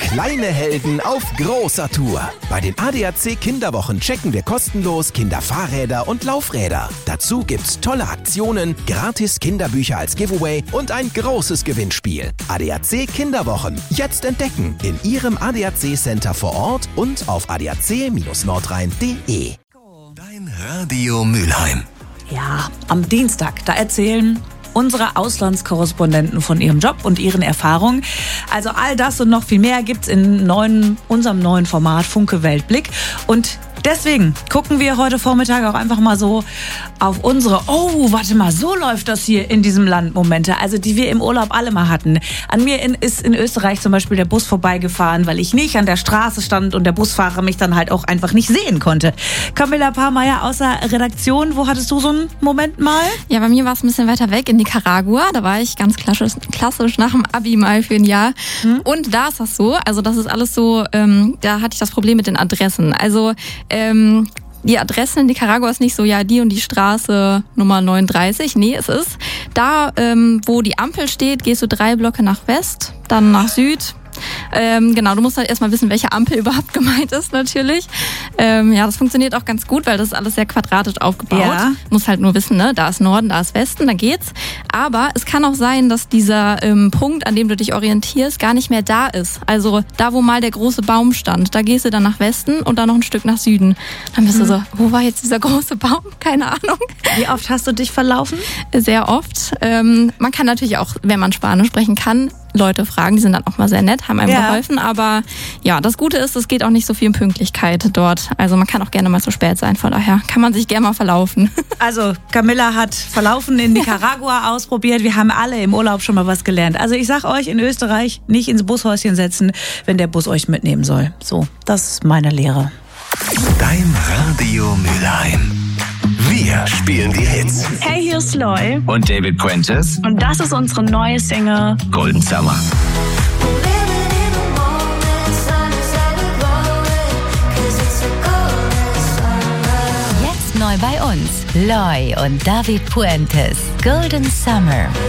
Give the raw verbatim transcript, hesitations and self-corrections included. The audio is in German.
Kleine Helden auf großer Tour. Bei den A D A C Kinderwochen checken wir kostenlos Kinderfahrräder und Laufräder. Dazu gibt's tolle Aktionen, gratis Kinderbücher als Giveaway und ein großes Gewinnspiel. A D A C Kinderwochen. Jetzt entdecken in Ihrem A D A C Center vor Ort und auf a d a c Bindestrich nordrhein punkt de. Dein Radio Mülheim. Ja, am Dienstag, da erzählen unsere Auslandskorrespondenten von ihrem Job und ihren Erfahrungen. Also all das und noch viel mehr gibt's in neuen, unserem neuen Format Funke Weltblick. Und deswegen gucken wir heute Vormittag auch einfach mal so auf unsere, oh, warte mal, so läuft das hier in diesem Land Momente, also die wir im Urlaub alle mal hatten. An mir in, ist in Österreich zum Beispiel der Bus vorbeigefahren, weil ich nicht an der Straße stand und der Busfahrer mich dann halt auch einfach nicht sehen konnte. Camilla Pahrmeier aus der Redaktion, wo hattest du so einen Moment mal? Ja, bei mir war es ein bisschen weiter weg in Nicaragua. Da war ich ganz klassisch, klassisch nach dem Abi mal für ein Jahr. Hm. Und da ist das so, also das ist alles so, ähm, da hatte ich das Problem mit den Adressen. Also Ähm, die Adresse in Nicaragua ist nicht so, ja, die und die Straße Nummer neununddreißig. Nee, es ist da, ähm, wo die Ampel steht, gehst du drei Blöcke nach West, dann nach Süd. Ähm, genau, du musst halt erstmal wissen, welche Ampel überhaupt gemeint ist, natürlich. Ähm, ja, das funktioniert auch ganz gut, weil das ist alles sehr quadratisch aufgebaut. Ja. Musst halt nur wissen, ne, da ist Norden, da ist Westen, da geht's. Aber es kann auch sein, dass dieser ähm, Punkt, an dem du dich orientierst, gar nicht mehr da ist. Also da, wo mal der große Baum stand, da gehst du dann nach Westen und dann noch ein Stück nach Süden. Dann bist mhm. du so, wo war jetzt dieser große Baum? Keine Ahnung. Wie oft hast du dich verlaufen? Sehr oft. Ähm, man kann natürlich auch, wenn man Spanisch sprechen kann, Leute fragen, die sind dann auch mal sehr nett, haben einem ja. geholfen, aber ja, das Gute ist, es geht auch nicht so viel um Pünktlichkeit dort, also man kann auch gerne mal zu spät sein, von daher kann man sich gerne mal verlaufen. Also Camilla hat Verlaufen in Nicaragua ausprobiert, wir haben alle im Urlaub schon mal was gelernt. Also ich sag euch, in Österreich nicht ins Bushäuschen setzen, wenn der Bus euch mitnehmen soll. So, das ist meine Lehre. Dein Radio Mülheim. Wir spielen die Hits. Hey, hier ist Loy. Und David Puentes. Und das ist unsere neue Single Golden Summer. Jetzt neu bei uns. Loy und David Puentes. Golden Summer.